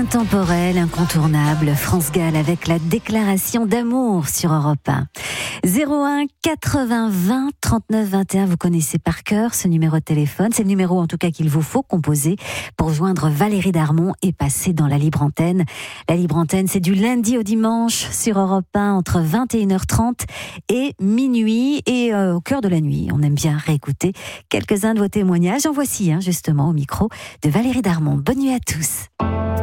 Intemporel, incontournable, France Gall avec la déclaration d'amour sur Europe 1. 01 80 20 39 21, vous connaissez par cœur ce numéro de téléphone. C'est le numéro en tout cas qu'il vous faut composer pour joindre Valérie Darmon et passer dans la libre antenne. La libre antenne, c'est du lundi au dimanche sur Europe 1 entre 21h30 et minuit. Et au cœur de la nuit, on aime bien réécouter quelques-uns de vos témoignages. En voici justement au micro de Valérie Darmon. Bonne nuit à tous.